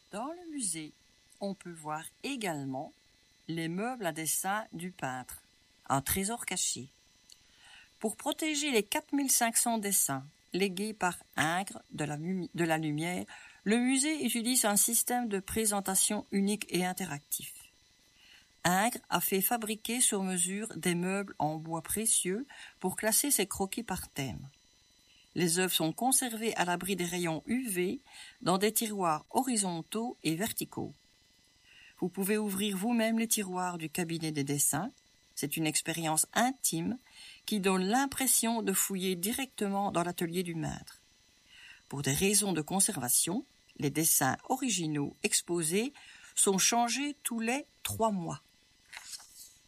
Dans le musée, on peut voir également les meubles à dessin du peintre, un trésor caché. Pour protéger les 4500 dessins légués par Ingres de la Lumière, le musée utilise un système de présentation unique et interactif. Ingres a fait fabriquer sur mesure des meubles en bois précieux pour classer ses croquis par thème. Les œuvres sont conservées à l'abri des rayons UV dans des tiroirs horizontaux et verticaux. Vous pouvez ouvrir vous-même les tiroirs du cabinet des dessins. C'est une expérience intime qui donne l'impression de fouiller directement dans l'atelier du maître. Pour des raisons de conservation, les dessins originaux exposés sont changés tous les 3 mois.